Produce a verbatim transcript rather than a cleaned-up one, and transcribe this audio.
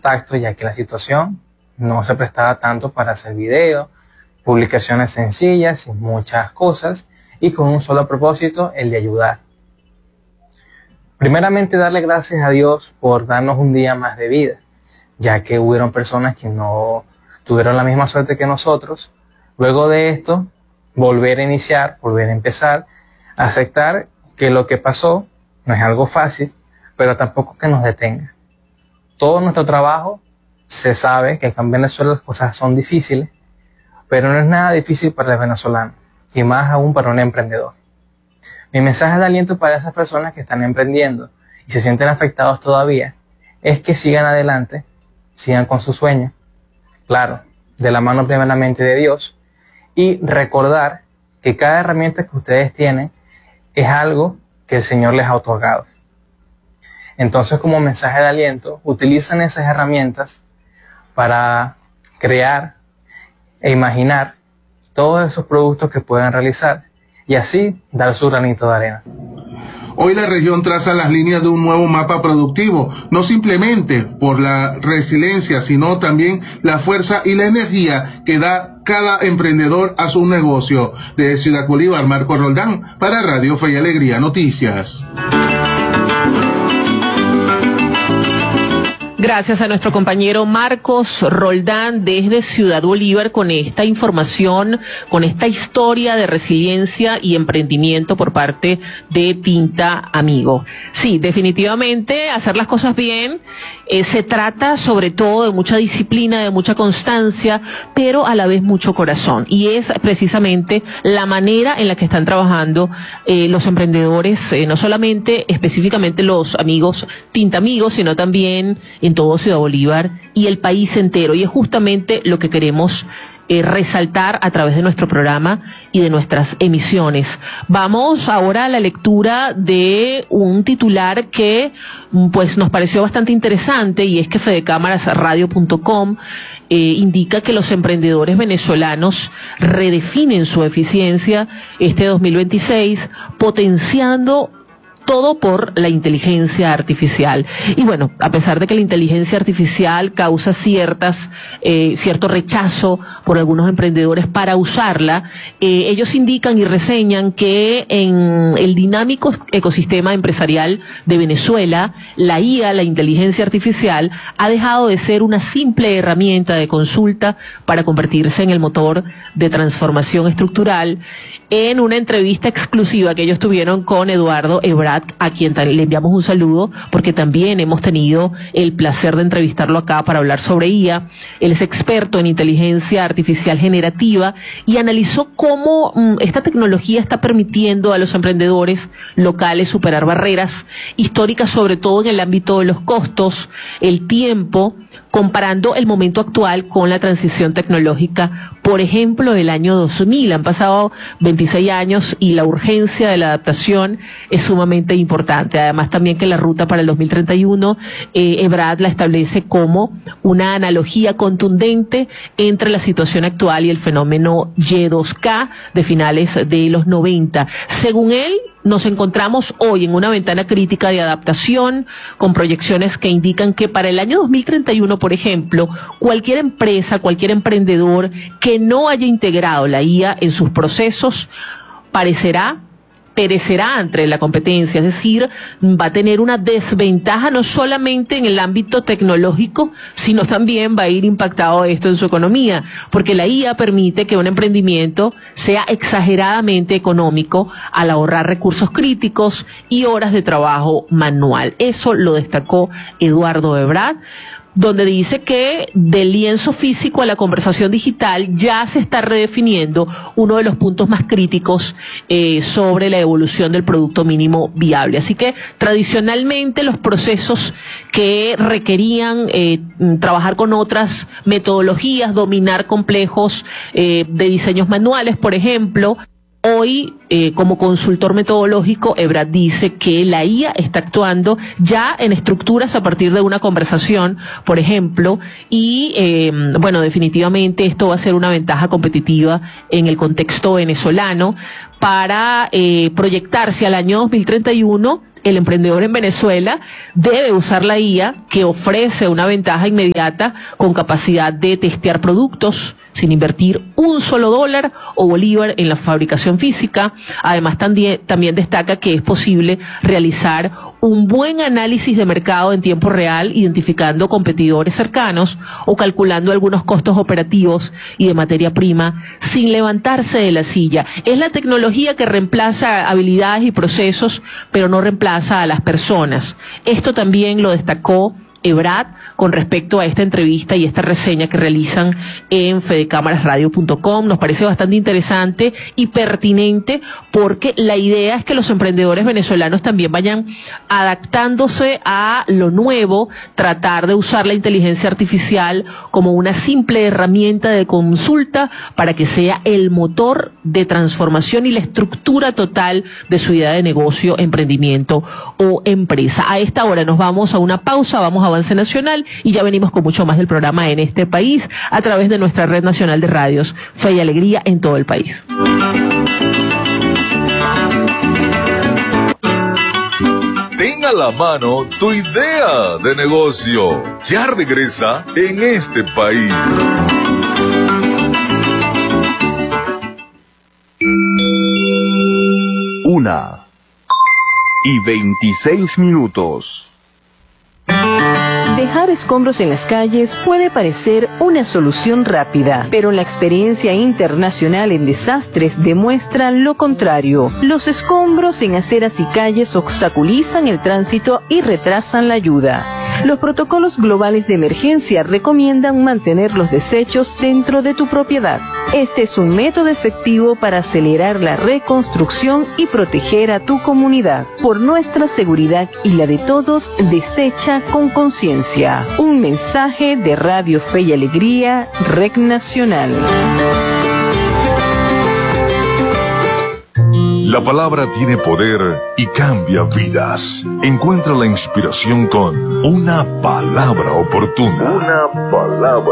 contacto, ya que la situación no se prestaba tanto para hacer videos, publicaciones sencillas y muchas cosas, y con un solo propósito, el de ayudar. Primeramente, darle gracias a Dios por darnos un día más de vida, ya que hubieron personas que no tuvieron la misma suerte que nosotros. Luego de esto, volver a iniciar, volver a empezar, aceptar que lo que pasó no es algo fácil, pero tampoco que nos detenga. Todo nuestro trabajo se sabe que acá en Venezuela las cosas son difíciles, pero no es nada difícil para el venezolano, y más aún para un emprendedor. Mi mensaje de aliento para esas personas que están emprendiendo y se sienten afectados todavía es que sigan adelante, sigan con sus sueños, claro, de la mano primeramente de Dios, y recordar que cada herramienta que ustedes tienen es algo que el Señor les ha otorgado. Entonces, como mensaje de aliento, utilicen esas herramientas para crear e imaginar todos esos productos que puedan realizar y así dar su granito de arena. Hoy la región traza las líneas de un nuevo mapa productivo, no simplemente por la resiliencia, sino también la fuerza y la energía que da cada emprendedor a su negocio. De Ciudad Bolívar, Marco Roldán, para Radio Fe y Alegría Noticias. Gracias a nuestro compañero Marcos Roldán desde Ciudad Bolívar con esta información, con esta historia de resiliencia y emprendimiento por parte de Tinta Amigo. Sí, definitivamente hacer las cosas bien eh, se trata sobre todo de mucha disciplina, de mucha constancia, pero a la vez mucho corazón. Y es precisamente la manera en la que están trabajando eh, los emprendedores, eh, no solamente específicamente los amigos Tinta Amigos, sino también en todo Ciudad Bolívar y el país entero, y es justamente lo que queremos eh, resaltar a través de nuestro programa y de nuestras emisiones. Vamos ahora a la lectura de un titular que pues nos pareció bastante interesante, y es que Fedecámaras Radio punto com eh, indica que los emprendedores venezolanos redefinen su eficiencia este dos mil veintiséis, potenciando todo por la inteligencia artificial. Y bueno, a pesar de que la inteligencia artificial causa ciertas, eh, cierto rechazo por algunos emprendedores para usarla, eh, ellos indican y reseñan que en el dinámico ecosistema empresarial de Venezuela, la I A, la inteligencia artificial, ha dejado de ser una simple herramienta de consulta para convertirse en el motor de transformación estructural. En una entrevista exclusiva que ellos tuvieron con Eduardo Ebrard, a quien le enviamos un saludo, porque también hemos tenido el placer de entrevistarlo acá para hablar sobre I A. Él es experto en inteligencia artificial generativa y analizó cómo mm, esta tecnología está permitiendo a los emprendedores locales superar barreras históricas, sobre todo en el ámbito de los costos, el tiempo, comparando el momento actual con la transición tecnológica, por ejemplo, del año dos mil. Han pasado veintiséis años y la urgencia de la adaptación es sumamente importante. Además, también que la ruta para el dos mil treinta y uno, eh, Ebrard la establece como una analogía contundente entre la situación actual y el fenómeno Y dos K de finales de los noventa. Según él, nos encontramos hoy en una ventana crítica de adaptación, con proyecciones que indican que para el año dos mil treinta y uno, por ejemplo, cualquier empresa, cualquier emprendedor que no haya integrado la I A en sus procesos parecerá perecerá ante la competencia, es decir, va a tener una desventaja no solamente en el ámbito tecnológico, sino también va a ir impactado esto en su economía, porque la I A permite que un emprendimiento sea exageradamente económico al ahorrar recursos críticos y horas de trabajo manual. Eso lo destacó Eduardo Ebrard, donde dice que del lienzo físico a la conversación digital ya se está redefiniendo uno de los puntos más críticos eh, sobre la evolución del producto mínimo viable. Así que tradicionalmente los procesos que requerían eh, trabajar con otras metodologías, dominar complejos eh, de diseños manuales, por ejemplo, hoy, eh, como consultor metodológico, Ebrard dice que la I A está actuando ya en estructuras a partir de una conversación, por ejemplo, y eh, bueno, definitivamente esto va a ser una ventaja competitiva en el contexto venezolano para eh, proyectarse al año dos mil treinta y uno. el emprendedor en Venezuela debe usar la I A, que ofrece una ventaja inmediata con capacidad de testear productos sin invertir un solo dólar o bolívar en la fabricación física. Además, también, también destaca que es posible realizar un buen análisis de mercado en tiempo real, identificando competidores cercanos o calculando algunos costos operativos y de materia prima sin levantarse de la silla. Es la tecnología que reemplaza habilidades y procesos, pero no reemplaza a las personas. Esto también lo destacó EBRAD con respecto a esta entrevista y esta reseña que realizan en fedecámaras radio punto com. Nos parece bastante interesante y pertinente, porque la idea es que los emprendedores venezolanos también vayan adaptándose a lo nuevo, tratar de usar la inteligencia artificial como una simple herramienta de consulta para que sea el motor de transformación y la estructura total de su idea de negocio, emprendimiento o empresa. A esta hora nos vamos a una pausa, vamos a Avance Nacional y ya venimos con mucho más del programa En este País a través de nuestra red nacional de radios Fe y Alegría en todo el país. Ten a la mano tu idea de negocio. Ya regresa En este País. Una y veintiséis minutos. Dejar escombros en las calles puede parecer una solución rápida, pero la experiencia internacional en desastres demuestra lo contrario. Los escombros en aceras y calles obstaculizan el tránsito y retrasan la ayuda. Los protocolos globales de emergencia recomiendan mantener los desechos dentro de tu propiedad. Este es un método efectivo para acelerar la reconstrucción y proteger a tu comunidad. Por nuestra seguridad y la de todos, desecha con conciencia. Un mensaje de Radio Fe y Alegría, Red Nacional. La palabra tiene poder y cambia vidas. Encuentra la inspiración con Una Palabra Oportuna. Una palabra